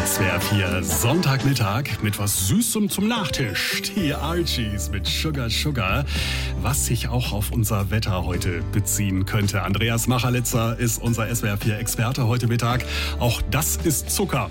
SWR 4 Sonntagmittag mit was Süßem zum Nachtisch. Die Archies mit Sugar Sugar, was sich auch auf unser Wetter heute beziehen könnte. Andreas Machalitzer ist unser SWR 4 Experte heute Mittag. Auch das ist Zucker.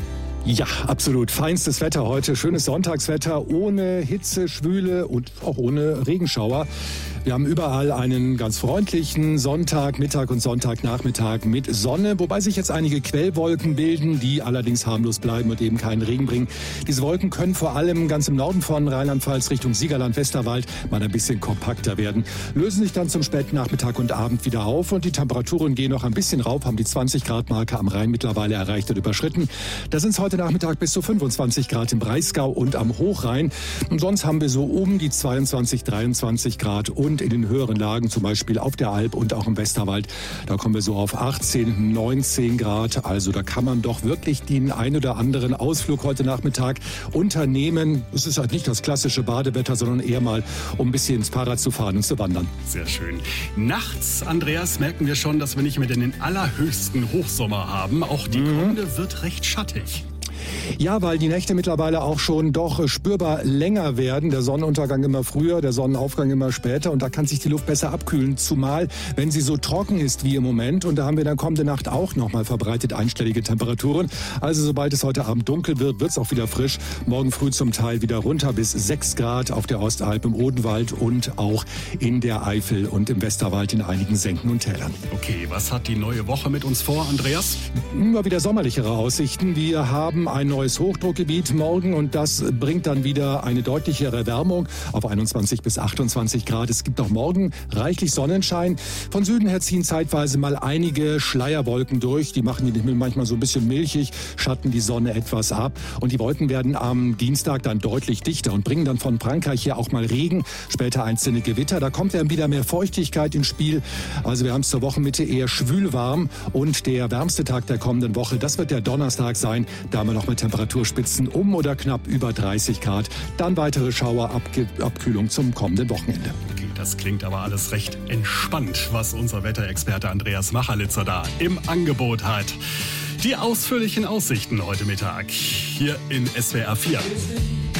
Ja, absolut. Feinstes Wetter heute. Schönes Sonntagswetter ohne Hitze, Schwüle und auch ohne Regenschauer. Wir haben überall einen ganz freundlichen Sonntagmittag und Sonntagnachmittag mit Sonne, wobei sich jetzt einige Quellwolken bilden, die allerdings harmlos bleiben und eben keinen Regen bringen. Diese Wolken können vor allem ganz im Norden von Rheinland-Pfalz Richtung Siegerland, Westerwald mal ein bisschen kompakter werden, lösen sich dann zum Spätnachmittag und Abend wieder auf und die Temperaturen gehen noch ein bisschen rauf, haben die 20-Grad-Marke am Rhein mittlerweile erreicht und überschritten. Da sind es heute Nachmittag bis zu 25 Grad im Breisgau und am Hochrhein. Und sonst haben wir so um die 22, 23 Grad und in den höheren Lagen, zum Beispiel auf der Alp und auch im Westerwald, da kommen wir so auf 18, 19 Grad. Also da kann man doch wirklich den ein oder anderen Ausflug heute Nachmittag unternehmen. Es ist halt nicht das klassische Badewetter, sondern eher mal, um ein bisschen ins Fahrrad zu fahren und zu wandern. Sehr schön. Nachts, Andreas, merken wir schon, dass wir nicht mehr den allerhöchsten Hochsommer haben. Auch die Runde wird recht schattig. Ja, weil die Nächte mittlerweile auch schon doch spürbar länger werden. Der Sonnenuntergang immer früher, der Sonnenaufgang immer später. Und da kann sich die Luft besser abkühlen. Zumal, wenn sie so trocken ist wie im Moment. Und da haben wir dann kommende Nacht auch nochmal verbreitet einstellige Temperaturen. Also sobald es heute Abend dunkel wird, wird es auch wieder frisch. Morgen früh zum Teil wieder runter bis 6 Grad auf der Ostalb, im Odenwald und auch in der Eifel und im Westerwald in einigen Senken und Tälern. Okay, was hat die neue Woche mit uns vor, Andreas? Immer wieder sommerlichere Aussichten. Wir haben ein neues Hochdruckgebiet morgen und das bringt dann wieder eine deutlichere Erwärmung auf 21 bis 28 Grad. Es gibt auch morgen reichlich Sonnenschein. Von Süden her ziehen zeitweise mal einige Schleierwolken durch. Die machen die manchmal so ein bisschen milchig, schatten die Sonne etwas ab. Und die Wolken werden am Dienstag dann deutlich dichter und bringen dann von Frankreich her auch mal Regen, später einzelne Gewitter. Da kommt dann wieder mehr Feuchtigkeit ins Spiel. Also wir haben es zur Wochenmitte eher schwül warm und der wärmste Tag der kommenden Woche, das wird der Donnerstag sein. Da haben wir noch mit Temperaturspitzen um oder knapp über 30 Grad. Dann weitere Schauerabkühlung zum kommenden Wochenende. Okay, das klingt aber alles recht entspannt, was unser Wetterexperte Andreas Machalitzer da im Angebot hat. Die ausführlichen Aussichten heute Mittag hier in SWR 4.